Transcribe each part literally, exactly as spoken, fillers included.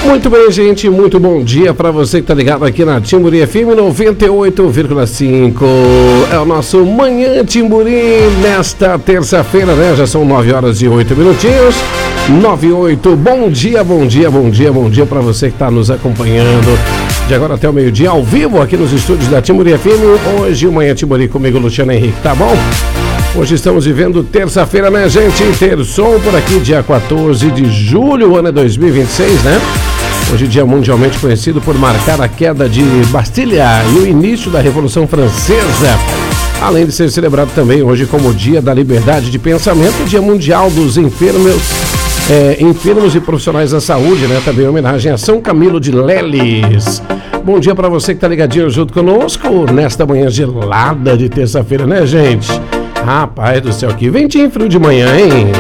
Muito bem, gente, muito bom dia para você que tá ligado aqui na Timburi F M noventa e oito vírgula cinco. É o nosso Manhã Timburi nesta terça-feira, né? Já são nove horas e oito minutinhos. nove e oito. Bom dia, bom dia, bom dia, bom dia para você que está nos acompanhando de agora até o meio-dia ao vivo aqui nos estúdios da Timburi F M. Hoje o Manhã Timburi comigo, Luciano Henrique, tá bom? Hoje estamos vivendo terça-feira, né, gente? Terçom por aqui, dia quatorze de julho, ano é dois mil e vinte e seis, né? Hoje dia mundialmente conhecido por marcar a queda de Bastilha e o início da Revolução Francesa. Além de ser celebrado também hoje como Dia da Liberdade de Pensamento, Dia Mundial dos Enfermos, é, enfermos e Profissionais da Saúde, né? Também em homenagem a São Camilo de Leles. Bom dia para você que tá ligadinho junto conosco nesta manhã gelada de terça-feira, né, gente? Rapaz do céu, que ventinho frio de manhã, hein?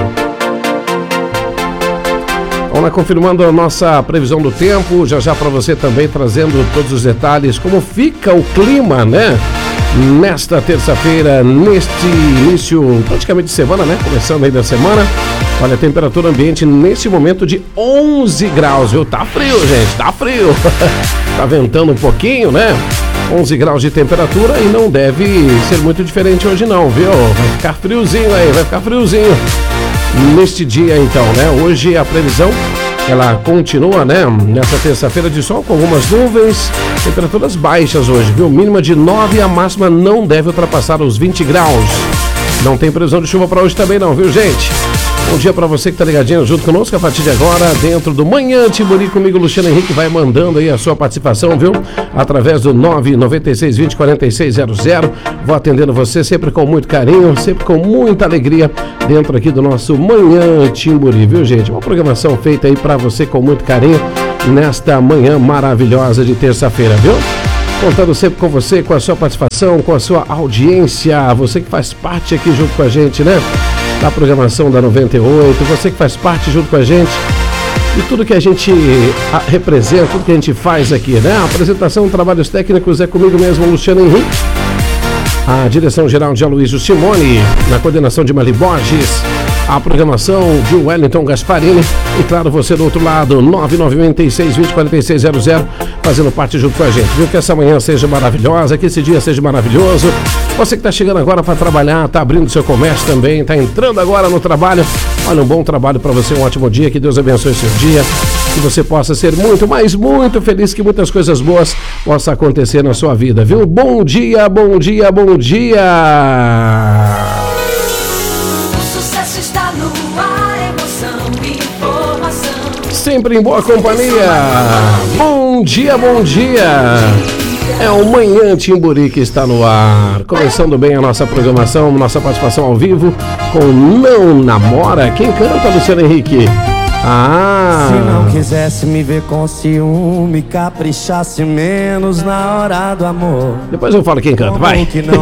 Vamos lá, confirmando a nossa previsão do tempo, já já para você também trazendo todos os detalhes, como fica o clima, né? Nesta terça-feira, neste início praticamente de semana, né? Começando aí da semana. Olha, a temperatura ambiente nesse momento de onze graus, viu? Tá frio, gente, tá frio. Tá ventando um pouquinho, né? onze graus de temperatura e não deve ser muito diferente hoje não, viu? Vai ficar friozinho aí, vai ficar friozinho neste dia então, né? Hoje a previsão, ela continua, né? Nessa terça-feira de sol com algumas nuvens, temperaturas baixas hoje, viu? Mínima de nove e a máxima não deve ultrapassar os vinte graus. Não tem previsão de chuva para hoje também não, viu, gente? Bom dia para você que tá ligadinho junto conosco a partir de agora, dentro do Manhã Timburi, comigo, Luciano Henrique, vai mandando aí a sua participação, viu? Através do nove nove seis, vinte, quarenta e seis zero zero. Vou atendendo você sempre com muito carinho, sempre com muita alegria, dentro aqui do nosso Manhã Timburi, viu, gente? Uma programação feita aí para você com muito carinho, nesta manhã maravilhosa de terça-feira, viu? Contando sempre com você, com a sua participação, com a sua audiência, você que faz parte aqui junto com a gente, né? Da programação da noventa e oito, você que faz parte junto com a gente de tudo que a gente representa, tudo que a gente faz aqui, né? A apresentação, trabalhos técnicos é comigo mesmo, Luciano Henrique. A direção geral de Aloysio Simone, na coordenação de Mali Borges, a programação de Wellington Gasparini e, claro, você do outro lado, nove nove seis, vinte, quarenta e seis zero zero, fazendo parte junto com a gente. Viu? Que essa manhã seja maravilhosa, que esse dia seja maravilhoso. Você que está chegando agora para trabalhar, está abrindo seu comércio também, está entrando agora no trabalho. Olha, um bom trabalho para você, um ótimo dia, que Deus abençoe seu dia, que você possa ser muito, mas muito feliz, que muitas coisas boas possam acontecer na sua vida, viu? Bom dia, bom dia, bom dia! Sempre em boa companhia. Bom dia, bom dia. É o Manhã Timburi que está no ar. Começando bem a nossa programação, nossa participação ao vivo com Não Namora. Quem canta, Luciano Henrique? Ah! Se não quisesse me ver com ciúme, caprichasse menos na hora do amor. Depois eu falo quem canta, vai.